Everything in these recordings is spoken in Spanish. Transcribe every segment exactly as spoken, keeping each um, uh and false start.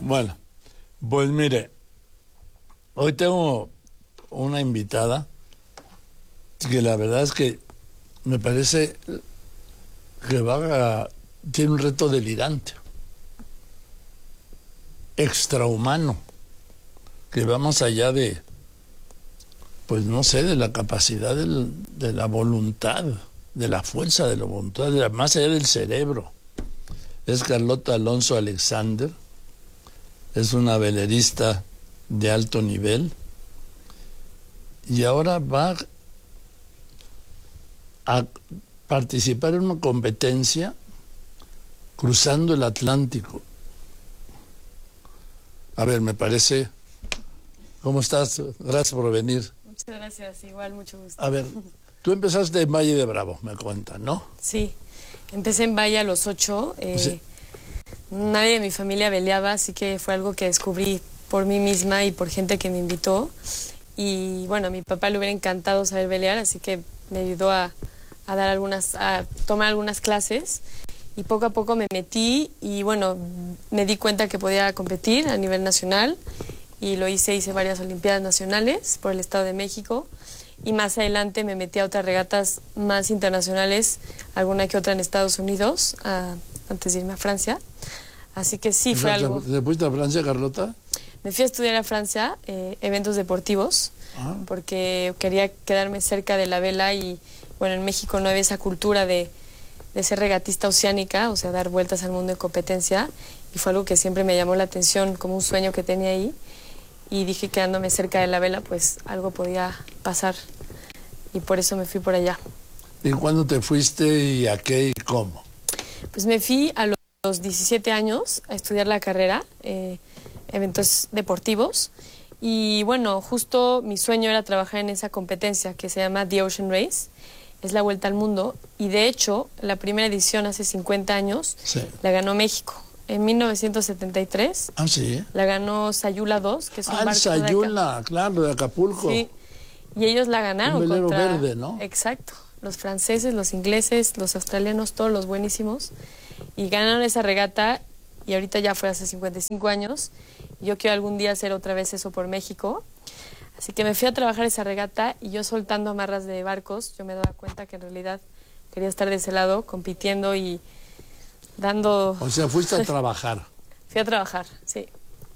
Bueno, pues mire, hoy tengo una invitada que la verdad es que me parece que va a, tiene un reto delirante, extrahumano, que va más allá de, pues no sé, de la capacidad del, de la voluntad, de la fuerza de la voluntad, de la, más allá del cerebro. Es Carlota Alonso Alexander, es una velerista de alto nivel y ahora va a participar en una competencia cruzando el Atlántico. A ver, me parece... ¿Cómo estás? Gracias por venir. Muchas gracias, igual, mucho gusto. A ver, tú empezaste en Valle de Bravo, me cuentan, ¿no? Sí, empecé en Valle a los ocho. Eh, Sí. Nadie de mi familia veleaba, así que fue algo que descubrí por mí misma y por gente que me invitó. Y bueno, a mi papá le hubiera encantado saber velear, así que me ayudó a, a dar algunas, a tomar algunas clases. Y poco a poco me metí y bueno, me di cuenta que podía competir a nivel nacional. Y lo hice, hice varias olimpiadas nacionales por el Estado de México. Y más adelante me metí a otras regatas más internacionales, alguna que otra en Estados Unidos, a, antes de irme a Francia. Así que sí, fue algo... ¿Te fuiste a Francia, Carlota? Me fui a estudiar a Francia, eh, eventos deportivos, Ah. porque quería quedarme cerca de la vela y, bueno, en México no había esa cultura de, de ser regatista oceánica, o sea, dar vueltas al mundo en competencia, y fue algo que siempre me llamó la atención, como un sueño que tenía ahí, y dije, quedándome cerca de la vela, pues algo podía pasar, y por eso me fui por allá. ¿Y cuándo te fuiste y a qué y cómo? Pues me fui a los los diecisiete años a estudiar la carrera, eh, eventos deportivos, y bueno, justo mi sueño era trabajar en esa competencia que se llama The Ocean Race, es la vuelta al mundo, y de hecho, la primera edición hace cincuenta años, Sí. la ganó México. En mil novecientos setenta y tres, Ah, sí. la ganó Sayula dos, que es un Ah, el barco de Sayula, claro, de Acapulco. Sí, y ellos la ganaron. Un velero contra... verde, ¿no? Exacto, los franceses, los ingleses, los australianos, todos los buenísimos, y ganaron esa regata, y ahorita ya fue hace cincuenta y cinco años, y yo quiero algún día hacer otra vez eso por México, así que me fui a trabajar esa regata, y yo soltando amarras de barcos, yo me daba cuenta que en realidad quería estar de ese lado, compitiendo y dando... O sea, fuiste a trabajar. Fui a trabajar, sí,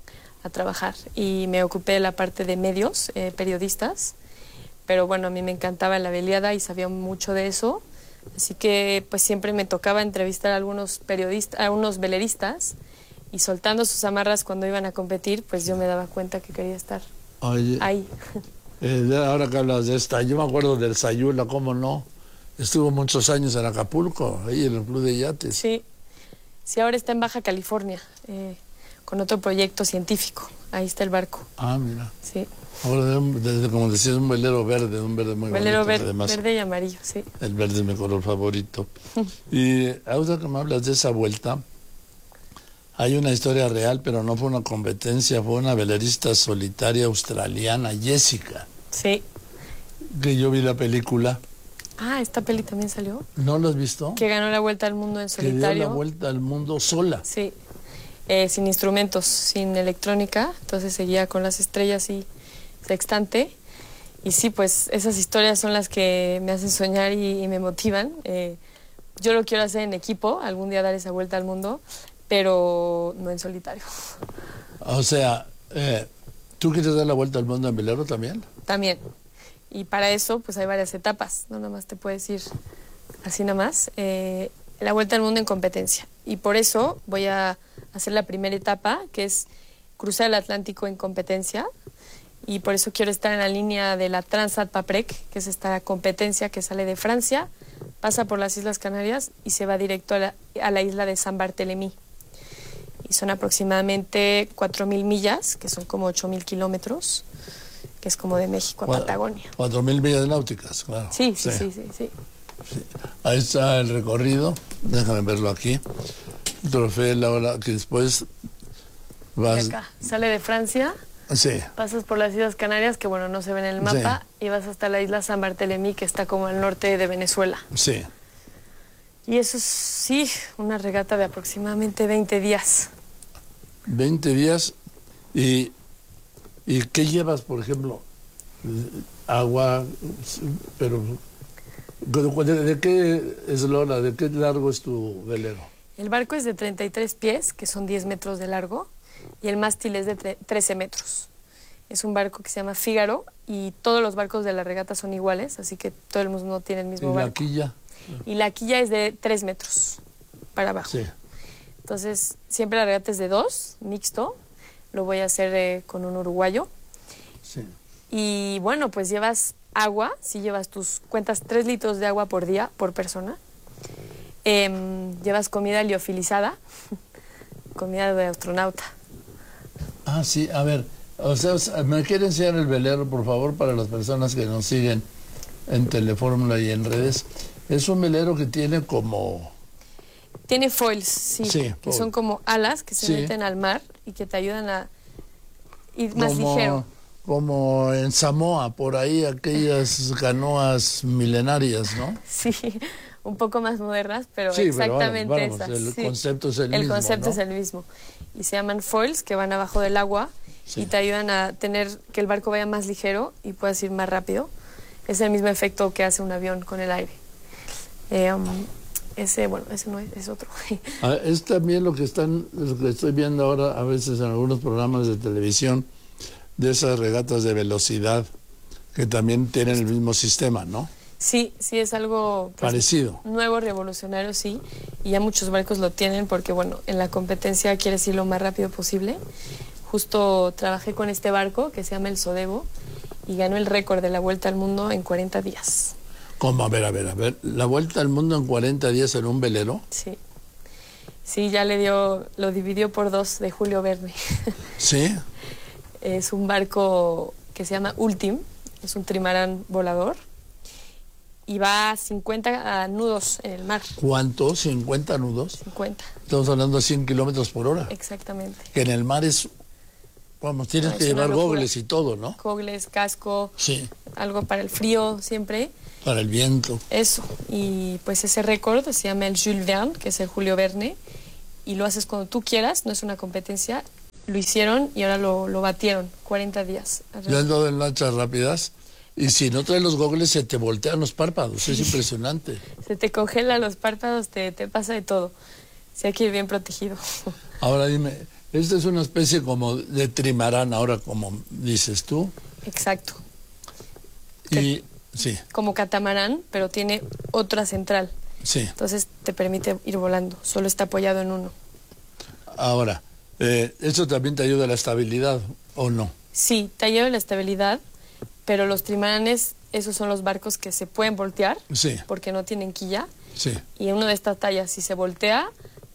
a trabajar, y me ocupé de la parte de medios, eh, periodistas, pero bueno, a mí me encantaba la veleada y sabía mucho de eso, así que pues siempre me tocaba entrevistar a algunos periodistas, a unos veleristas, y soltando sus amarras cuando iban a competir, pues yo me daba cuenta que quería estar Oye, ahí. eh, ahora que hablas de esta, yo me acuerdo del Sayula, ¿cómo no? Estuvo muchos años en Acapulco, ahí en el Club de Yates. Sí, sí, ahora está en Baja California, eh, con otro proyecto científico, ahí está el barco. Ah, mira. Sí, Ahora, desde, como decías, un velero verde, un verde muy velero bonito. ver- Además, verde y amarillo, sí. el verde es mi color favorito. Y ahora que me hablas de esa vuelta, hay una historia real, pero no fue una competencia, fue una velerista solitaria australiana, Jessica, Sí. que yo vi la película. Ah, esta peli también salió. ¿No lo has visto? Que ganó la vuelta al mundo en Que dio solitario. la vuelta al mundo sola. Sí. Eh, sin instrumentos, sin electrónica. Entonces seguía con las estrellas y sextante. Y sí, pues esas historias son las que me hacen soñar y, y me motivan. Eh, yo lo quiero hacer en equipo, algún día dar esa vuelta al mundo, pero no en solitario. O sea, eh, ¿tú quieres dar la vuelta al mundo en velero también? También. Y para eso, pues hay varias etapas. No nada más te puedes ir así nada más. Eh, la vuelta al mundo en competencia. Y por eso voy a hacer la primera etapa, que es cruzar el Atlántico en competencia. Y por eso quiero estar en la línea de la Transat Paprec, que es esta competencia que sale de Francia, pasa por las Islas Canarias y se va directo a la, a la isla de San Bartolomé. Y son aproximadamente cuatro mil millas, que son como ocho mil kilómetros, que es como de México a Patagonia. Cuatro mil millas náuticas, claro. Sí, sí, sí, sí, sí. Sí. Ahí está el recorrido, déjame verlo aquí. Trofeo Laura, que después vas... De acá. Sale de Francia, Sí, pasas por las Islas Canarias, que bueno, no se ven en el mapa, Sí. y vas hasta la isla San Bartolomé, que está como al norte de Venezuela. sí. Y eso es, sí, una regata de aproximadamente veinte días. veinte días. ¿Y, y qué llevas, por ejemplo? Agua, pero ¿de, de qué eslora, de qué largo es tu velero? El barco es de treinta y tres pies, que son diez metros de largo, y el mástil es de trece metros. Es un barco que se llama Fígaro, y todos los barcos de la regata son iguales, así que todo el mundo tiene el mismo ¿Y barco. la quilla? Y la quilla es de tres metros para abajo. Sí. Entonces, siempre la regata es de dos, mixto. Lo voy a hacer eh, con un uruguayo. Sí. Y bueno, pues llevas agua, si llevas tus, cuentas tres litros de agua por día, por persona. Eh, llevas comida liofilizada, comida de astronauta. Ah, sí, a ver, o sea, ¿me quiere enseñar el velero, por favor, para las personas que nos siguen en Telefórmula y en redes? Es un velero que tiene como... Tiene foils, sí, Sí, que foil. son como alas que se Sí. meten al mar y que te ayudan a ir más como, ligero. como en Samoa, por ahí, aquellas canoas milenarias, ¿no? Sí, un poco más modernas, pero Sí, pero exactamente vamos, vamos, esas. el sí. concepto es el, El mismo, concepto ¿no? es el mismo. Y se llaman foils, que van abajo del agua Sí. y te ayudan a tener que el barco vaya más ligero y puedas ir más rápido. Es el mismo efecto que hace un avión con el aire. Eh, um, ese, bueno, ese no es, es otro. Ah, es también lo que están, lo que estoy viendo ahora a veces en algunos programas de televisión, de esas regatas de velocidad, que también tienen el mismo sistema, ¿no? Sí, sí, es algo pues, Parecido. nuevo, revolucionario, sí. Y ya muchos barcos lo tienen porque, bueno, en la competencia quieres ir lo más rápido posible. Justo trabajé con este barco que se llama el Sodebo y ganó el récord de la vuelta al mundo en cuarenta días. ¿Cómo? A ver, a ver, a ver. La vuelta al mundo en cuarenta días en un velero. Sí. Sí, ya le dio, lo dividió por dos de Julio Verne. Sí. Es un barco que se llama Ultim, es un trimarán volador y va a cincuenta nudos en el mar. ¿Cuánto? ¿cincuenta nudos? cincuenta, Estamos hablando de cien kilómetros por hora. exactamente. Que en el mar es, vamos, tienes No, que es una llevar locura. gogles y todo, ¿no? Cogles, casco, Sí, algo para el frío siempre. para el viento. Eso. Y pues ese récord se llama el Jules Verne, que es el Julio Verne, y lo haces cuando tú quieras, no es una competencia. Lo hicieron y ahora lo, lo batieron, cuarenta días. Yo ando en lanchas rápidas y si no traes los gogles se te voltean los párpados. Es impresionante. Se te congela los párpados, te, te pasa de todo. Sí, hay que ir bien protegido. Ahora dime, esta es una especie como de trimarán, ahora como dices tú. Exacto. Y sí, Como catamarán, pero tiene otra central. sí. Entonces te permite ir volando. Solo está apoyado en uno. Ahora, eh, ¿eso también te ayuda a la estabilidad o no? Sí, te ayuda la estabilidad, pero los trimaranes, esos son los barcos que se pueden voltear Sí, porque no tienen quilla. sí. Y uno de estas tallas, si se voltea,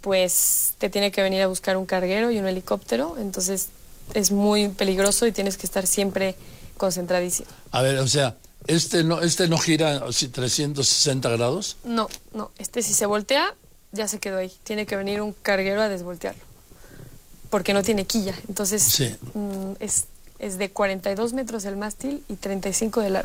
pues te tiene que venir a buscar un carguero y un helicóptero. Entonces es muy peligroso y tienes que estar siempre concentradísimo. A ver, o sea, este no, este no gira así trescientos sesenta grados. No, no, este si se voltea, ya se quedó ahí. Tiene que venir un carguero a desvoltearlo. Porque no tiene quilla. Entonces Sí. mm, es, es de cuarenta y dos metros el mástil y treinta y cinco de largo.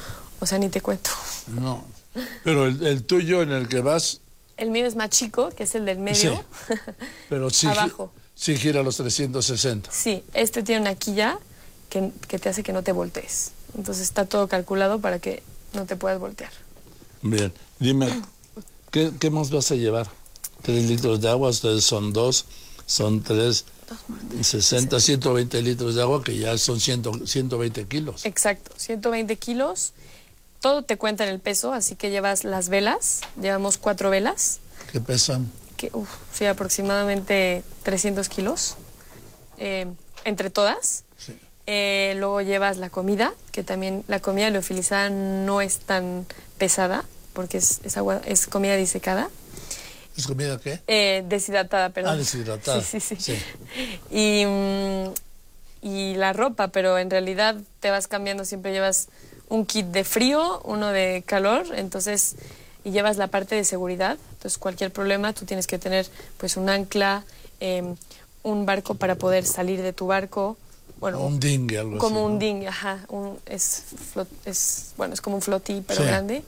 O sea, ni te cuento. No. Pero el, el tuyo en el que vas, El mío es más chico, que es el del medio. pero sí, gi- Abajo. sí gira los trescientos sesenta. Sí, este tiene una quilla que, que te hace que no te voltees. Entonces está todo calculado para que no te puedas voltear. Bien, dime, ¿qué, qué más vas a llevar? Tres litros de agua, ustedes son dos, son tres, sesenta, ciento veinte litros de agua, que ya son cien, ciento veinte kilos. Exacto, ciento veinte kilos. Todo te cuenta en el peso, así que llevas las velas. Llevamos cuatro velas, ¿Qué pesan? que uf, sí, aproximadamente trescientos kilos, eh, entre todas. Sí. Eh, luego llevas la comida, que también la comida liofilizada no es tan pesada, porque es, es, agua, es comida disecada. ¿Es comida qué? Eh, deshidratada, perdón. Ah, deshidratada. Sí, sí, sí. Sí. Y, mm, y la ropa, pero en realidad te vas cambiando, siempre llevas un kit de frío, uno de calor, entonces, y llevas la parte de seguridad. Entonces, cualquier problema, tú tienes que tener pues un ancla, eh, un barco para poder salir de tu barco. Bueno, Un dinghy, algo como así. un ¿no? dinghy, ajá, un, es, flot- es, bueno, es como un flotí, pero Sí. grande.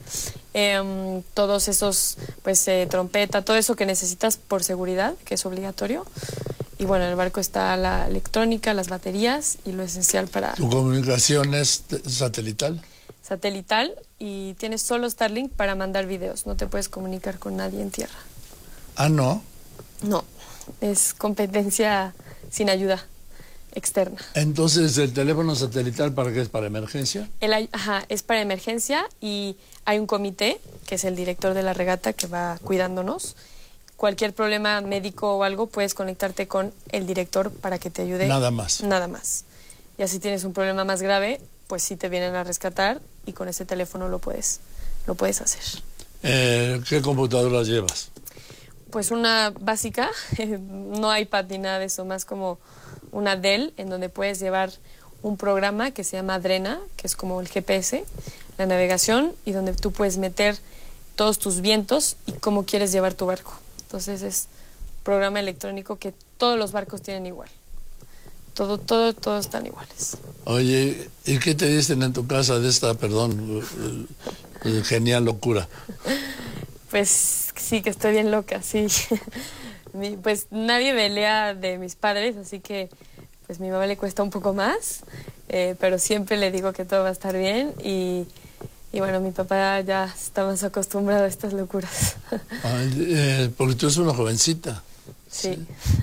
Em, todos esos, pues, eh, trompeta, todo eso que necesitas por seguridad, que es obligatorio. y bueno, en el barco está la electrónica, las baterías y lo esencial para... ¿Tu comunicación es satelital? Satelital, y tienes solo Starlink para mandar videos, no te puedes comunicar con nadie en tierra. Ah, ¿no? No, es competencia sin ayuda externa. Entonces, ¿el teléfono satelital para qué es? ¿Para emergencia? El, ajá, es para emergencia y hay un comité, que es el director de la regata, que va cuidándonos. Cualquier problema médico o algo, puedes conectarte con el director para que te ayude. Nada más. Nada más. Y así tienes un problema más grave, pues sí te vienen a rescatar y con ese teléfono lo puedes, lo puedes hacer. Eh, ¿Qué computadoras llevas? Pues una básica, no iPad ni nada de eso, más como una Dell, en donde puedes llevar un programa que se llama Adrena, que es como el G P S, la navegación, y donde tú puedes meter todos tus vientos y cómo quieres llevar tu barco. Entonces es un programa electrónico que todos los barcos tienen igual. Todo, todo, todos están iguales. Oye, ¿y qué te dicen en tu casa de esta, perdón, genial locura? Pues sí, que estoy bien loca, sí. Mi, pues nadie velea de mis padres, así que pues mi mamá le cuesta un poco más, eh, pero siempre le digo que todo va a estar bien y, y bueno, mi papá ya está más acostumbrado a estas locuras. Ay, eh, porque tú eres una jovencita. Sí.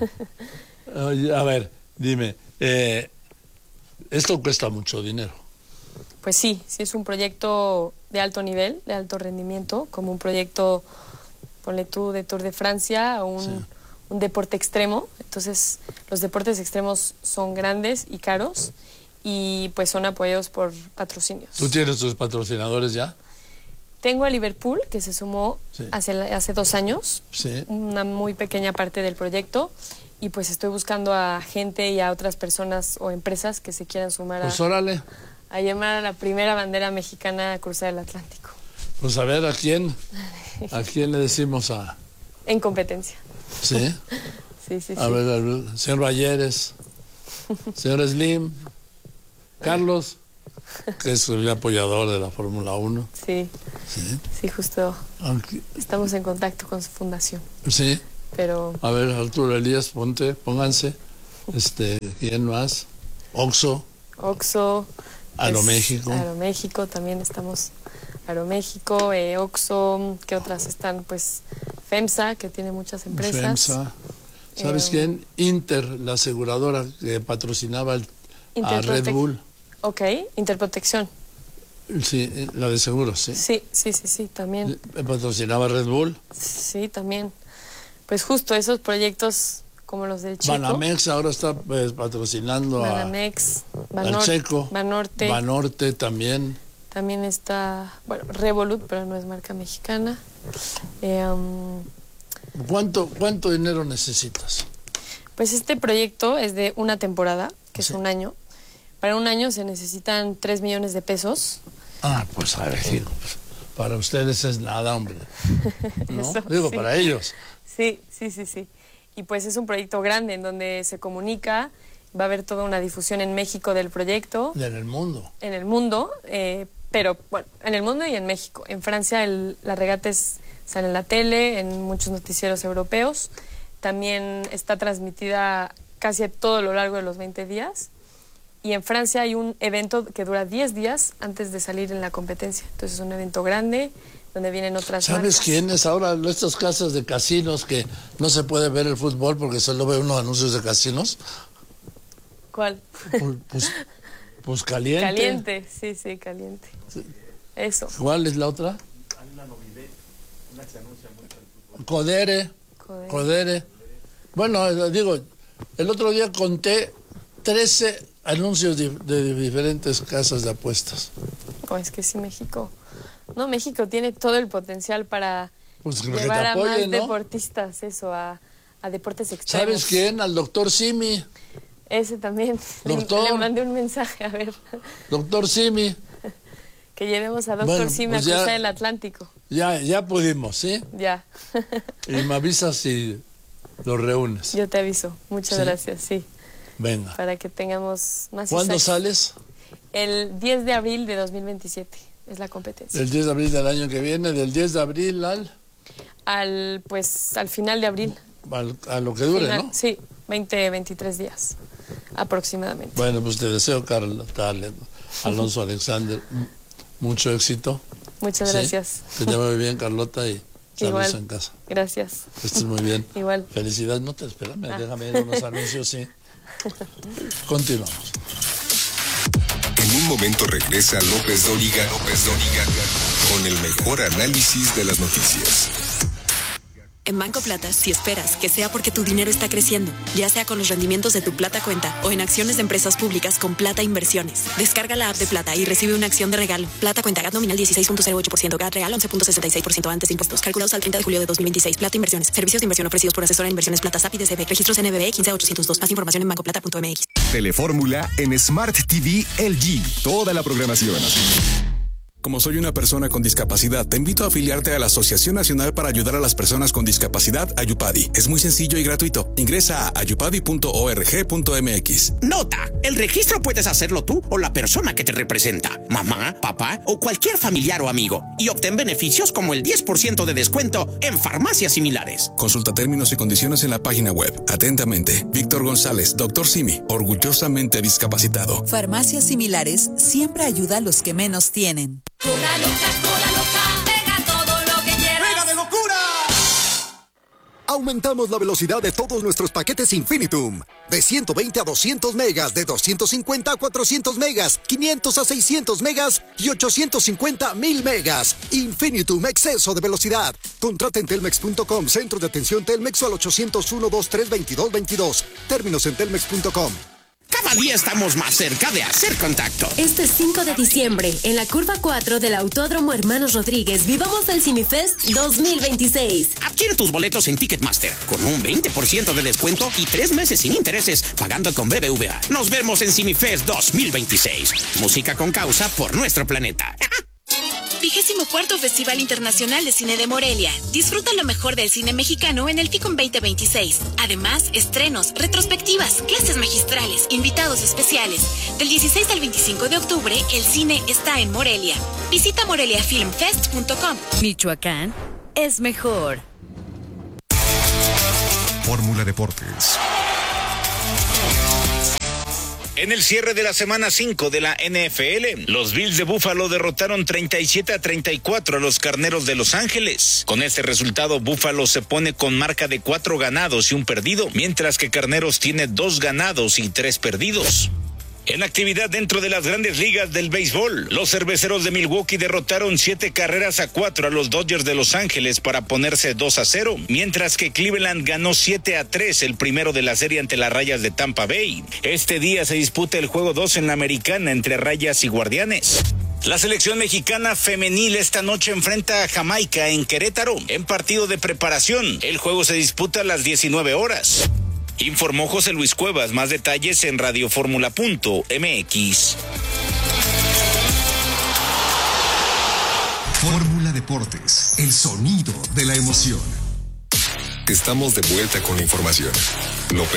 ¿Sí? Oye, a ver, dime, eh, esto cuesta mucho dinero. Pues sí, sí es un proyecto de alto nivel, de alto rendimiento, como un proyecto, ponle tú, de Tour de Francia o un... Sí. un deporte extremo. Entonces los deportes extremos son grandes y caros y pues son apoyados por patrocinios. ¿Tú tienes tus patrocinadores ya? Tengo a Liverpool, que se sumó sí. hace, hace dos años, sí. una muy pequeña parte del proyecto, y pues estoy buscando a gente y a otras personas o empresas que se quieran sumar pues a, órale. a llamar a la primera bandera mexicana a cruzar el Atlántico. Pues a ver, ¿a quién? ¿A quién le decimos a...? En competencia. ¿Sí? Sí, sí, a sí. ver, a ver, señor Valleres, señor Slim, Carlos, que es el apoyador de la Fórmula uno. Sí, sí, sí, justo Aunque... estamos en contacto con su fundación. Sí. Pero... A ver, Arturo Elías, ponte, pónganse. Este, ¿quién más? Oxxo. Oxxo. Aeroméxico. Pues, Aeroméxico, también estamos... Aeroméxico, eh, Oxxo, ¿qué otras están? Pues FEMSA, que tiene muchas empresas. FEMSA. ¿Sabes eh, quién? Inter, la aseguradora que patrocinaba el, a Red Bull. Ok, Interprotección. Sí, la de seguros, sí. Sí, sí, sí, sí, también. ¿Patrocinaba Red Bull? Sí, también. Pues justo esos proyectos como los del Checo. Banamex ahora está pues, patrocinando Banamex, a, Banor al Checo. Banorte. Banorte también. También está, bueno, Revolut, pero no es marca mexicana. Eh, um, ¿Cuánto, ¿Cuánto dinero necesitas? Pues este proyecto es de una temporada, que sí. es un año. Para un año se necesitan tres millones de pesos. Ah, pues a ver, digo, pues, para ustedes es nada, hombre. ¿No? Eso, digo, sí. para ellos. Sí, sí, sí, sí. Y pues es un proyecto grande en donde se comunica, va a haber toda una difusión en México del proyecto. En el mundo. En el mundo, eh, pero bueno, en el mundo y en México. En Francia el, la regata es, sale en la tele, en muchos noticieros europeos. También está transmitida casi a todo lo largo de los veinte días. Y en Francia hay un evento que dura diez días antes de salir en la competencia. Entonces es un evento grande donde vienen otras ¿Sabes marcas. quién es ahora? Estas casas de casinos que no se puede ver el fútbol porque solo ve unos anuncios de casinos. ¿Cuál? Pues, pues, pues Caliente. Caliente, sí, sí, Caliente. Sí. Eso. ¿Cuál es la otra? Hay una Novivet, una que se anuncia mucho en fútbol. Codere. Codere. Codere. Bueno, digo, el otro día conté trece anuncios de, de diferentes casas de apuestas. Oh, es que sí, México. No, México tiene todo el potencial para pues llevar te apoye, a más ¿no? deportistas, eso, a, a deportes extremos. ¿Sabes quién? Al doctor Simi. Ese también. Doctor. Le, le mandé un mensaje, a ver. Doctor Simi. Que llevemos a doctor bueno, Simi pues a cruzar ya, el Atlántico. Ya, ya pudimos, ¿sí? Ya. Y me avisas si los reúnes. Yo te aviso. Muchas ¿Sí? gracias, sí. Venga. Para que tengamos más. ¿Cuándo insights. sales? El diez de abril de dos mil veintisiete es la competencia. El diez de abril del año que viene, del diez de abril al... Al, pues, al final de abril. a, a lo que dure, Final, ¿no? Sí, veinte, veintitrés días aproximadamente. Bueno, pues te deseo, Carlota, Alonso Alexander, mucho éxito. Muchas ¿Sí? gracias. Que te vaya muy bien, Carlota, y saludos Igual. en casa. Gracias. Que estés muy bien. Igual. Felicidades. No te espérame, Ah. déjame ir a unos anuncios, sí. Continuamos. En un momento regresa López Dóriga, López Dóriga, con el mejor análisis de las noticias. En Banco Plata, si esperas que sea porque tu dinero está creciendo, ya sea con los rendimientos de tu Plata Cuenta o en acciones de empresas públicas con Plata Inversiones. Descarga la app de Plata y recibe una acción de regalo. Plata Cuenta, G A T nominal dieciséis punto cero ocho por ciento, G A T real once punto sesenta y seis por ciento antes de impuestos. Calculados al treinta de julio de dos mil veintiséis. Plata Inversiones. Servicios de inversión ofrecidos por asesora de inversiones Plata S A P I D C B. Registros N B B quince ochocientos dos. Más información en banco plata punto m x. Telefórmula en Smart T V L G. Toda la programación. Como soy una persona con discapacidad, te invito a afiliarte a la Asociación Nacional para Ayudar a las Personas con Discapacidad, Ayupadi. Es muy sencillo y gratuito. Ingresa a ayupadi punto org punto m x. Nota, el registro puedes hacerlo tú o la persona que te representa, mamá, papá o cualquier familiar o amigo, y obtén beneficios como el diez por ciento de descuento en farmacias similares. Consulta términos y condiciones en la página web. Atentamente, Víctor González, doctor Simi, orgullosamente discapacitado. Farmacias Similares siempre ayuda a los que menos tienen. Cola loca, cola loca, pega todo lo que quieras. ¡Pega de locura! Aumentamos la velocidad de todos nuestros paquetes Infinitum. De ciento veinte a doscientos megas, de doscientos cincuenta a cuatrocientos megas, quinientos a seiscientos megas y ochocientos cincuenta a mil megas. Infinitum, exceso de velocidad. Contrata en telmex punto com, centro de atención Telmex o al ochocientos uno, veintitrés, veintidós, veintidós. Términos en telmex punto com. Cada día estamos más cerca de hacer contacto. Este cinco de diciembre, en la curva cuatro del Autódromo Hermanos Rodríguez, vivamos el CineFest dos mil veintiséis. Adquiere tus boletos en Ticketmaster con un veinte por ciento de descuento y tres meses sin intereses pagando con B B V A. Nos vemos en CineFest dos mil veintiséis. Música con causa por nuestro planeta. Vigésimo cuarto Festival Internacional de Cine de Morelia. Disfruta lo mejor del cine mexicano en el Ticon veinte veintiséis. Además, estrenos, retrospectivas, clases magistrales, invitados especiales. Del dieciséis al veinticinco de octubre, el cine está en Morelia. Visita morelia film fest punto com. Michoacán es mejor. Fórmula Deportes. En el cierre de la semana cinco de la N F L, los Bills de Buffalo derrotaron treinta y siete a treinta y cuatro a los Carneros de Los Ángeles. Con este resultado, Buffalo se pone con marca de cuatro ganados y un perdido, mientras que Carneros tiene dos ganados y tres perdidos. En actividad dentro de las grandes ligas del béisbol, los Cerveceros de Milwaukee derrotaron siete carreras a cuatro a los Dodgers de Los Ángeles para ponerse dos a cero, mientras que Cleveland ganó siete a tres el primero de la serie ante las Rayas de Tampa Bay. Este día se disputa el juego dos en la Americana entre Rayas y Guardianes. La selección mexicana femenil esta noche enfrenta a Jamaica en Querétaro en partido de preparación. El juego se disputa a las diecinueve horas. Informó José Luis Cuevas. Más detalles en radioformula punto m x. Fórmula Deportes, el sonido de la emoción. Estamos de vuelta con la información. López